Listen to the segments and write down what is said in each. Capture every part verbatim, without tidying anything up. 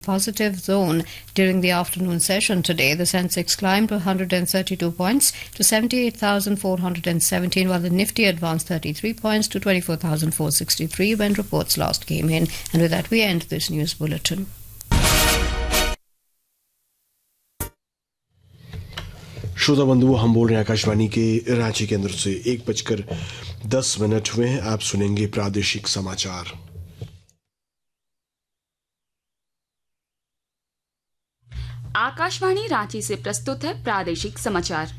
Positive zone during the afternoon session today. The Sensex climbed to one hundred thirty-two points to seventy-eight thousand four hundred seventeen, while the Nifty advanced thirty-three points to twenty-four thousand four hundred sixty-three when reports last came in. And with that, we end this news bulletin. श्रोता बंधुओं, हम बोल रहे हैं आकाशवाणी के रांची केंद्र से। एक बजकर दस मिनट हुए हैं। आप सुनेंगे प्रादेशिक समाचार। आकाशवाणी रांची से प्रस्तुत है प्रादेशिक समाचार।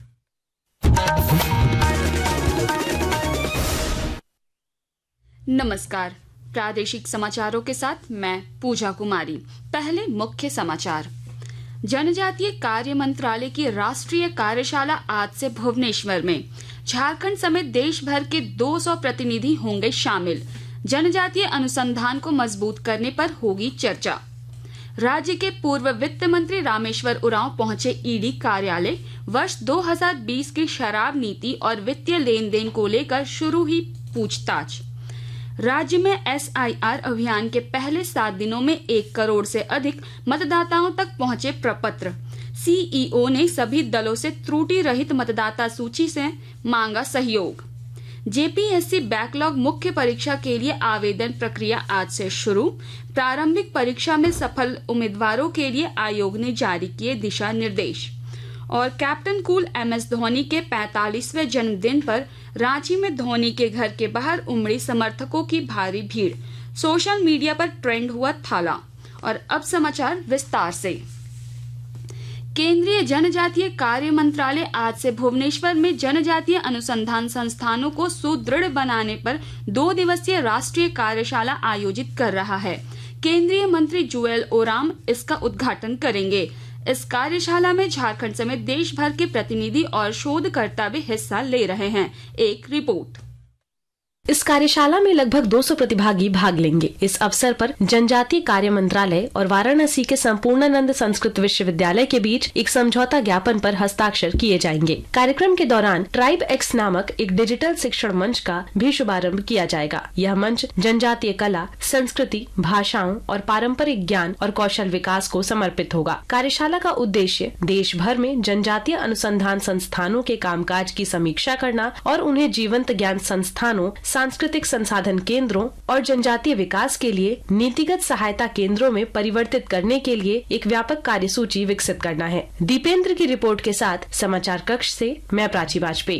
नमस्कार, प्रादेशिक समाचारों के साथ मैं पूजा कुमारी। पहले मुख्य समाचार। जनजातीय कार्य मंत्रालय की राष्ट्रीय कार्यशाला आज से भुवनेश्वर में। झारखंड समेत देश भर के दो सौ प्रतिनिधि होंगे शामिल। जनजातीय अनुसंधान को मजबूत करने पर होगी चर्चा। राज्य के पूर्व वित्त मंत्री रामेश्वर उरांव पहुंचे ईडी कार्यालय। वर्ष दो हज़ार बीस की शराब नीति और वित्तीय लेन देन को लेकर शुरू हुई पूछताछ। राज्य में एस आई आर अभियान के पहले सात दिनों में एक करोड़ से अधिक मतदाताओं तक पहुंचे प्रपत्र। सी ई ओ ने सभी दलों से त्रुटि रहित मतदाता सूची से मांगा सहयोग। J P S C backlog मुख्य परीक्षा के लिए आवेदन प्रक्रिया आज से शुरू। प्रारंभिक परीक्षा में सफल उम्मीदवारों के लिए आयोग ने जारी किए दिशा निर्देश। और captain cool M S Dhoni के पैंतालीसवें जन्मदिन पर रांची में धोनी के घर के बाहर उमड़ी समर्थकों की भारी भीड़। सोशल मीडिया पर ट्रेंड हुआ थाला। और अब समाचार विस्तार से। केंद्रीय जनजातीय कार्य मंत्रालय आज से भुवनेश्वर में जनजातीय अनुसंधान संस्थानों को सुदृढ़ बनाने पर दो दिवसीय राष्ट्रीय कार्यशाला आयोजित कर रहा है। केंद्रीय मंत्री जुएल ओराम इसका उद्घाटन करेंगे। इस कार्यशाला में झारखंड समेत देश भर के प्रतिनिधि और शोधकर्ता भी हिस्सा ले रहे हैं। एक रिपोर्ट। इस कार्यशाला में लगभग दो सौ प्रतिभागी भाग लेंगे। इस अवसर पर जनजातीय कार्य मंत्रालय और वाराणसी के संपूर्णानंद संस्कृत विश्वविद्यालय के बीच एक समझौता ज्ञापन पर हस्ताक्षर किए जाएंगे। कार्यक्रम के दौरान ट्राइब एक्स नामक एक डिजिटल शिक्षण मंच का भी शुभारंभ किया जाएगा। यह मंच जनजातीय कला, संस्कृति, भाषाओं और पारंपरिक ज्ञान और कौशल विकास को समर्पित होगा। कार्यशाला का उद्देश्य देश भर में जनजातीय अनुसंधान संस्थानों के कामकाज की समीक्षा करना और उन्हें जीवंत ज्ञान संस्थानों, सांस्कृतिक संसाधन केंद्रों और जनजातीय विकास के लिए नीतिगत सहायता केंद्रों में परिवर्तित करने के लिए एक व्यापक कार्यसूची विकसित करना है। दीपेंद्र की रिपोर्ट के साथ समाचार कक्ष से मैं प्राची वाजपेयी।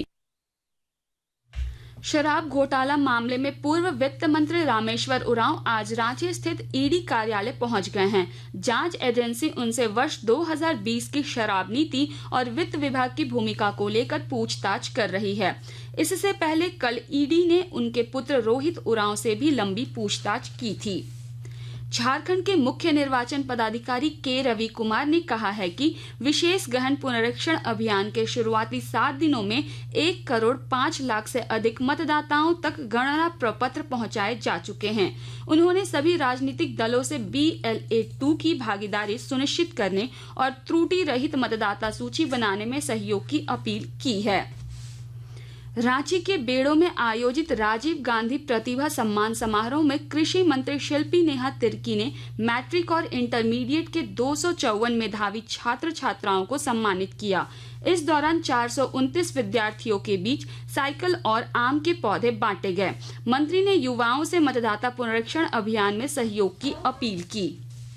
शराब घोटाला मामले में पूर्व वित्त मंत्री रामेश्वर उरांव आज रांची स्थित ईडी कार्यालय पहुंच गए हैं। जांच एजेंसी उनसे वर्ष दो हज़ार बीस की शराब नीति और वित्त विभाग की भूमिका को लेकर पूछताछ कर रही है। इससे पहले कल ईडी ने उनके पुत्र रोहित उरांव से भी लंबी पूछताछ की थी। झारखंड के मुख्य निर्वाचन पदाधिकारी के रवि कुमार ने कहा है कि विशेष गहन पुनरीक्षण अभियान के शुरुआती सात दिनों में एक करोड़ पांच लाख से अधिक मतदाताओं तक गणना प्रपत्र पहुंचाए जा चुके हैं। उन्होंने सभी राजनीतिक दलों से बी एल ए टू की भागीदारी सुनिश्चित करने और त्रुटि रहित मतदाता सूची बनाने में सहयोग की अपील की है। रांची के बेड़ो में आयोजित राजीव गांधी प्रतिभा सम्मान समारोह में कृषि मंत्री शिल्पी नेहा तिर्की ने मैट्रिक और इंटरमीडिएट के दो सौ चौवन मेधावी छात्र छात्राओं को सम्मानित किया। इस दौरान चार सौ उनतीस विद्यार्थियों के बीच साइकिल और आम के पौधे बांटे गए। मंत्री ने युवाओं से मतदाता पुनरीक्षण अभियान में सहयोग की अपील की।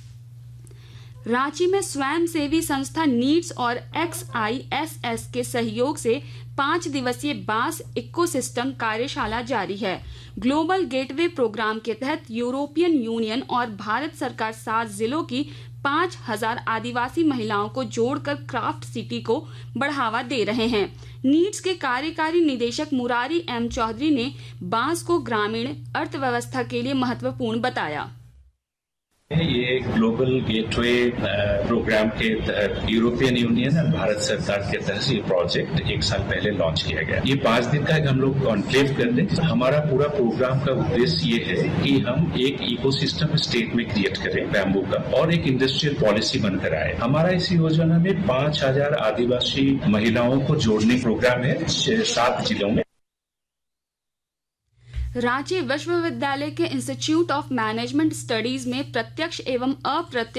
रांची में स्वयंसेवी संस्था नीड्स और एक्स आई एस एस के सहयोग से पांच दिवसीय बांस इकोसिस्टम कार्यशाला जारी है। ग्लोबल गेटवे प्रोग्राम के तहत यूरोपियन यूनियन और भारत सरकार सात जिलों की पाँच हजार आदिवासी महिलाओं को जोड़कर क्राफ्ट सिटी को बढ़ावा दे रहे हैं। नीड्स के कार्यकारी निदेशक मुरारी एम चौधरी ने बांस को ग्रामीण अर्थव्यवस्था के लिए महत्वपूर्ण बताया। ये ग्लोबल गेटवे प्रोग्राम के तहत यूरोपियन यूनियन और भारत सरकार के तहत ये प्रोजेक्ट एक साल पहले लॉन्च किया गया। ये पांच दिन का एक हम लोग कॉन्क्लेव कर रहे हैं। हमारा पूरा प्रोग्राम का उद्देश्य ये है कि हम एक इकोसिस्टम स्टेट में क्रिएट करें बैम्बू का और एक इंडस्ट्रियल पॉलिसी बनकर आए। हमारा इस योजना में पांच हजार आदिवासी महिलाओं को जोड़ने प्रोग्राम है सात जिलों में। रांची विश्वविद्यालय के इंस्टीट्यूट ऑफ मैनेजमेंट स्टडीज में प्रत्यक्ष एवं अप्रत्यक्ष